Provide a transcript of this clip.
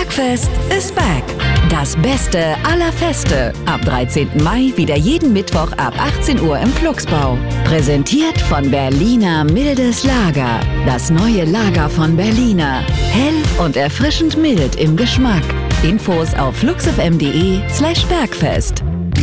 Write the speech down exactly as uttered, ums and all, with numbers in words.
Bergfest ist back. Das Beste aller Feste. Ab dreizehnten Mai wieder jeden Mittwoch ab achtzehn Uhr im Flugsbau. Präsentiert von Berliner Mildes Lager. Das neue Lager von Berliner. Hell und erfrischend mild im Geschmack. Infos auf fluxfm punkt de slash Bergfest.